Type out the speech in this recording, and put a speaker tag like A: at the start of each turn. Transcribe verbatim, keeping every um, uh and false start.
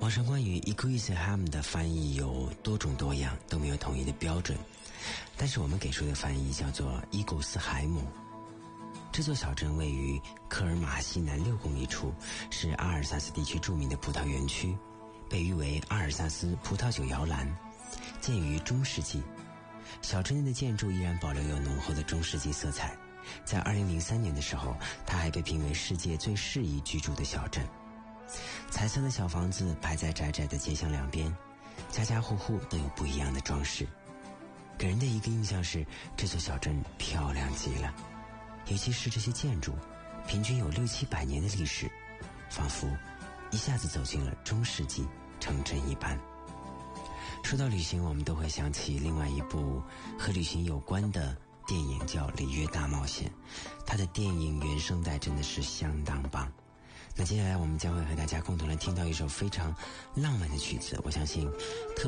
A: 网上关于 Icklesham 的翻译有多种多样，都没有统一的标准，但是我们给出的翻译叫做伊古斯海姆。这座小镇位于科尔马西南六公里处，是阿尔萨斯地区著名的葡萄园区，被誉为阿尔萨斯葡萄酒摇篮，建于中世纪。小镇内的建筑依然保留有浓厚的中世纪色彩，在二零零三年的时候，它还被评为世界最适宜居住的小镇。彩色的小房子排在窄窄的街巷两边，家家户户都有不一样的装饰，给人的一个印象是这座小镇漂亮极了，尤其是这些建筑平均有六七百年的历史，仿佛一下子走进了中世纪城镇一般。说到旅行，我们都会想起另外一部和旅行有关的电影，叫《里约大冒险》，它的电影原声带真的是相当棒。那接下来我们将会和大家共同来听到一首非常浪漫的曲子，我相信特